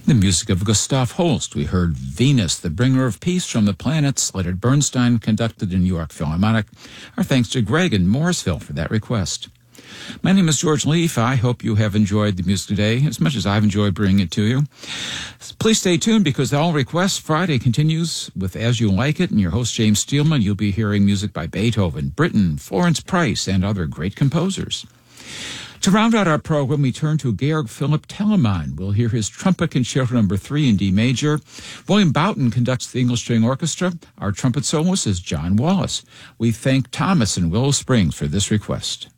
The music of Gustav Holst. We heard Venus, the Bringer of Peace from the Planets. Leonard Bernstein conducted in New York Philharmonic. Our thanks to Greg in Morrisville for that request. My name is George Leaf. I hope you have enjoyed the music today as much as I've enjoyed bringing it to you. Please stay tuned because All Requests Friday continues with As You Like It, and your host James Steelman. You'll be hearing music by Beethoven, Britten, Florence Price, and other great composers. To round out our program, we turn to Georg Philipp Telemann. We'll hear his Trumpet Concerto No. 3 in D major. William Boughton conducts the English String Orchestra. Our trumpet soloist is John Wallace. We thank Thomas in Willow Springs for this request.